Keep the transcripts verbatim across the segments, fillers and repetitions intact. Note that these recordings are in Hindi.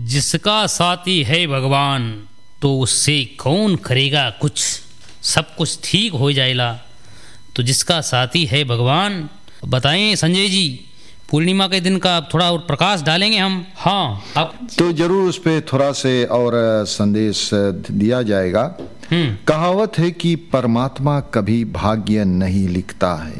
जिसका साथी है भगवान तो उससे कौन करेगा कुछ, सब कुछ ठीक हो जाएगा। तो जिसका साथी है भगवान। बताएं संजय जी, पूर्णिमा के दिन का थोड़ा और प्रकाश डालेंगे हम। हाँ, अब तो जरूर उस पर थोड़ा से और संदेश दिया जाएगा। कहावत है कि परमात्मा कभी भाग्य नहीं लिखता है।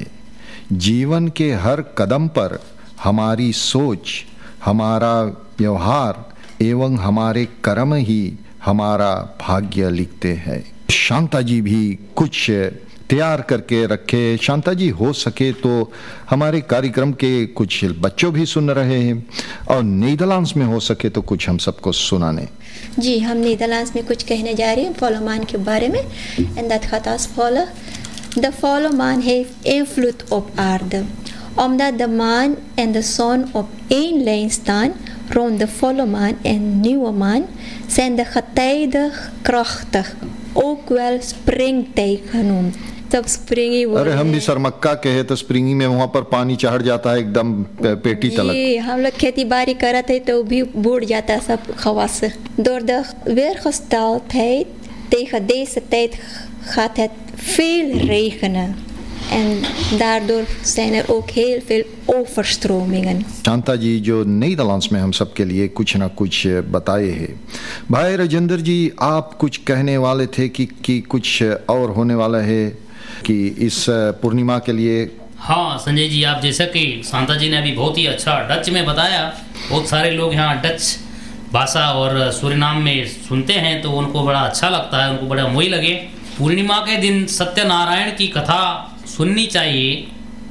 जीवन के हर कदम पर हमारी सोच, हमारा व्यवहार एवं हमारे कर्म ही हमारा भाग्य लिखते हैं। शांता जी भी कुछ तैयार करके रखे। शांता जी, हो सके तो हमारे कार्यक्रम के कुछ बच्चों भी सुन रहे हैं और नीदरलैंड्स में हो सके तो कुछ हम सबको सुनाने। जी, हम नीदरलैंड्स में कुछ कहने जा रहे हैं फॉलोमान के बारे में। And that gaat als volgt. De volle maan heeft invloed op aarde. Omdat de maan en de zon op één lijn staan rond de volle maan en nieuwe maan, zijn de getijden krachtig, ook wel springtij genoemd. तब स्प्रिंगी बोल अरे हम भी सरमक्का कहे तो स्प्रिंगी में वहाँ पर पानी चढ़ जाता है एकदम पेटी तलक। जी, हम लोग खेती बाड़ी करते हैं तो भी बूढ़ जाता है सब gewas. Door de weergesteldheid tegen deze tijd gaat het veel regenen. En daardoor zijn er ook heel veel overstromingen. Shanta जी जो नीदरलैंड्स में हम सब के लिए कुछ ना कुछ बताए हैं। भाई राजेंद्र जी, आप कुछ कहने वाले थे कि, कि कुछ और होने वाला है कि इस पूर्णिमा के लिए। हाँ संजय जी, आप जैसा कि शांता जी ने अभी बहुत ही अच्छा डच में बताया। बहुत सारे लोग यहाँ डच भाषा और सूरीनाम में सुनते हैं तो उनको बड़ा अच्छा लगता है, उनको बड़ा मोही लगे। पूर्णिमा के दिन सत्यनारायण की कथा सुननी चाहिए।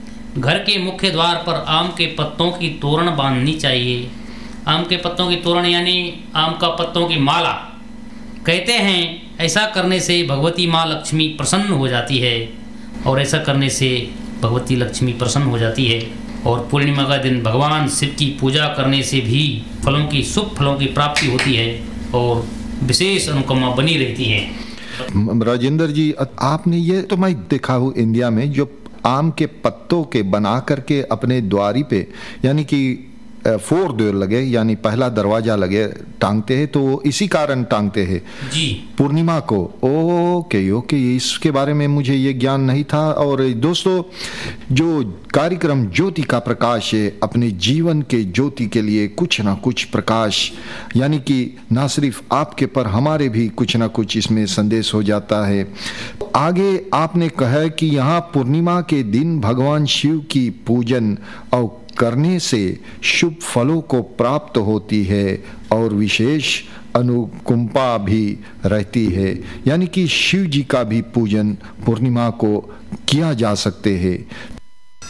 घर के मुख्य द्वार पर आम के पत्तों की तोरण बांधनी चाहिए। आम के पत्तों की तोरण यानी आम का पत्तों की माला। कहते हैं ऐसा करने से भगवती माँ लक्ष्मी प्रसन्न हो जाती है और ऐसा करने से भगवती लक्ष्मी प्रसन्न हो जाती है। और पूर्णिमा का दिन भगवान शिव की पूजा करने से भी फलों की शुभ फलों की प्राप्ति होती है और विशेष अनुकंपा बनी रहती है। राजेंद्र जी, आपने ये तो मैं देखा हूँ इंडिया में जो आम के पत्तों के बना करके अपने द्वारी पे यानी कि फोर डोर लगे यानी पहला दरवाजा लगे टांगते हैं, तो इसी कारण टांगते हैं जी पूर्णिमा को। ओके ओके, इसके बारे में मुझे ये ज्ञान नहीं था। और दोस्तों, जो कार्यक्रम ज्योति का प्रकाश है, अपने जीवन के ज्योति के लिए कुछ ना कुछ प्रकाश, यानी कि ना सिर्फ आपके पर हमारे भी कुछ ना कुछ इसमें संदेश हो जाता है। आगे आपने कहा कि यहाँ पूर्णिमा के दिन भगवान शिव की पूजन और करने से शुभ फलों को प्राप्त होती है और विशेष अनुकंपा भी रहती है, यानी कि शिव जी का भी पूजन पूर्णिमा को किया जा सकते हैं।